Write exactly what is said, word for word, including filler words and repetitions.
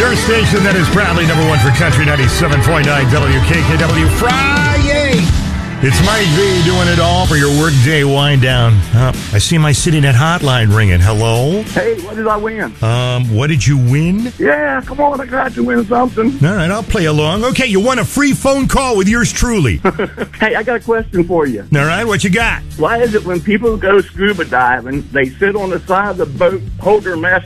Your station that is proudly number one for Country ninety-seven point nine W K K W. Friday! It's Mike V doing it all for your workday wind down. Uh, I see my City Net hotline ringing. Hello? Hey, what did I win? Um, what did you win? Yeah, come on, I got to win something. All right, I'll play along. Okay, you won a free phone call with yours truly. Hey, I got a question for you. All right, what you got? Why is it when people go scuba diving, they sit on the side of the boat, hold their mask